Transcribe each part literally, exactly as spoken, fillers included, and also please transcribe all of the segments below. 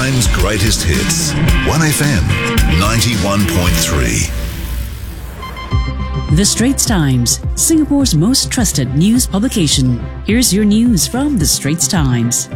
Times greatest hits. one F M ninety-one point three. The Straits Times, Singapore's most trusted news publication. Here's your news from The Straits Times.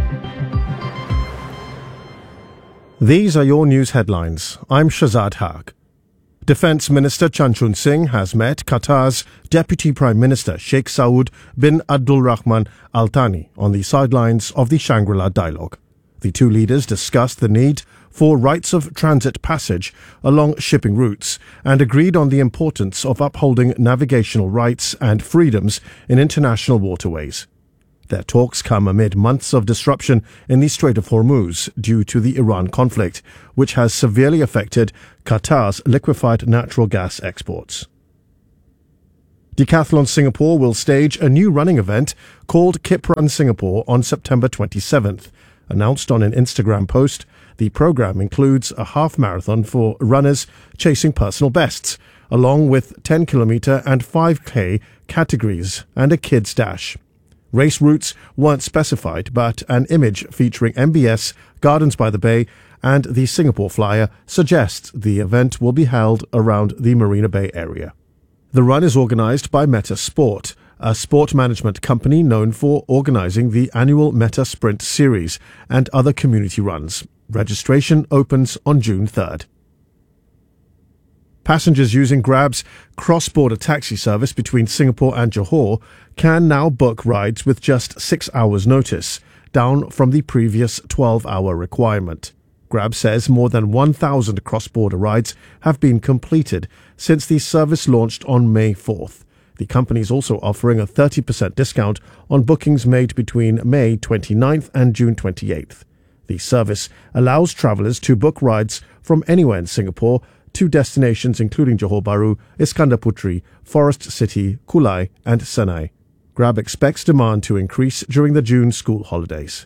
These are your news headlines. I'm Shazad Haq. Defence Minister Chan Chun Sing has met Qatar's Deputy Prime Minister Sheikh Saud bin Abdul Rahman Al Thani on the sidelines of the Shangri-La dialogue. The two leaders discussed the need for rights of transit passage along shipping routes and agreed on the importance of upholding navigational rights and freedoms in international waterways. Their talks come amid months of disruption in the Strait of Hormuz due to the Iran conflict, which has severely affected Qatar's liquefied natural gas exports. Decathlon Singapore will stage a new running event called Kip Run Singapore on September twenty-seventh. Announced on an Instagram post, the program includes a half marathon for runners chasing personal bests, along with ten kilometre and five K categories and a kids dash. Race routes weren't specified, but an image featuring M B S, Gardens by the Bay and the Singapore Flyer suggests the event will be held around the Marina Bay area. The run is organised by Meta Sport, a sport management company known for organising the annual Meta Sprint series and other community runs. Registration opens on June third. Passengers using Grab's cross-border taxi service between Singapore and Johor can now book rides with just six hours' notice, down from the previous twelve-hour requirement. Grab says more than one thousand cross-border rides have been completed since the service launched on May fourth. The company is also offering a thirty percent discount on bookings made between May twenty-ninth and June twenty-eighth. The service allows travellers to book rides from anywhere in Singapore to destinations including Johor Bahru, Iskandar Puteri, Forest City, Kulai and Senai. Grab expects demand to increase during the June school holidays.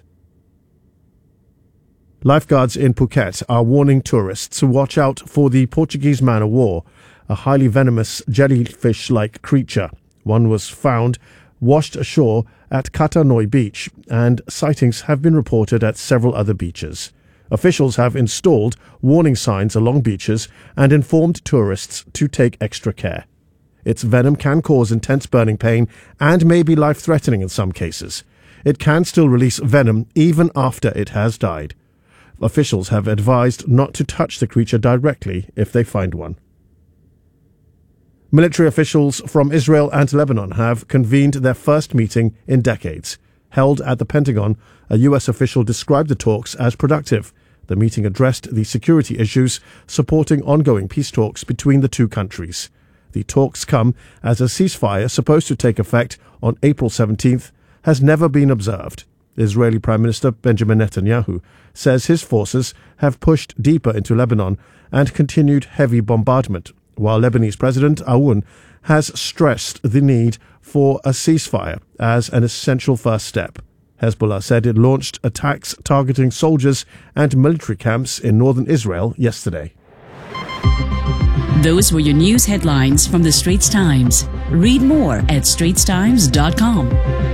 Lifeguards in Phuket are warning tourists to watch out for the Portuguese man-o-war, a highly venomous jellyfish-like creature. One was found washed ashore at Kata Noi Beach, and sightings have been reported at several other beaches. Officials have installed warning signs along beaches and informed tourists to take extra care. Its venom can cause intense burning pain and may be life-threatening in some cases. It can still release venom even after it has died. Officials have advised not to touch the creature directly if they find one. Military officials from Israel and Lebanon have convened their first meeting in decades. Held at the Pentagon, a U S official described the talks as productive. The meeting addressed the security issues supporting ongoing peace talks between the two countries. The talks come as a ceasefire supposed to take effect on April seventeenth has never been observed. Israeli Prime Minister Benjamin Netanyahu says his forces have pushed deeper into Lebanon and continued heavy bombardment, while Lebanese President Aoun has stressed the need for a ceasefire as an essential first step. Hezbollah said it launched attacks targeting soldiers and military camps in northern Israel yesterday. Those were your news headlines from The Straits Times. Read more at straits times dot com.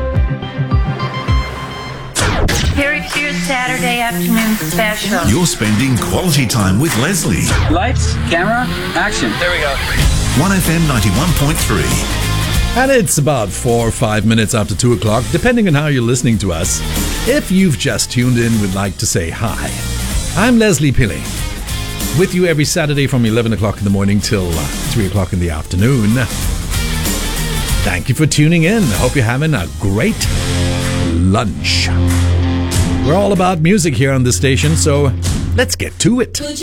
Here's your Saturday afternoon special. You're spending quality time with Leslie. Lights, camera, action. There we go. one F M ninety-one point three. And it's about four or five minutes after two o'clock, depending on how you're listening to us. If you've just tuned in, we'd like to say hi. I'm Leslie Pilley, with you every Saturday from eleven o'clock in the morning till uh, three o'clock in the afternoon. Thank you for tuning in. I hope you're having a great lunch. We're all about music here on this station, so let's get to it.